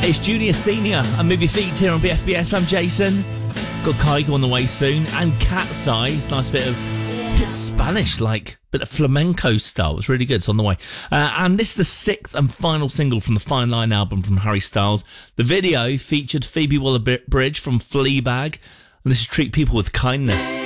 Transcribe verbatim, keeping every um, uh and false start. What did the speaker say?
It's Junior Senior, a movie feat here on B F B S. I'm Jason. Got Kygo on the way soon, and Cat's Eye. It's a nice bit of, it's a bit Spanish, like, bit of flamenco style. It's really good. It's on the way. Uh, and this is the sixth and final single from the Fine Line album from Harry Styles. The video featured Phoebe Waller-Bridge from Fleabag, and this is Treat People with Kindness.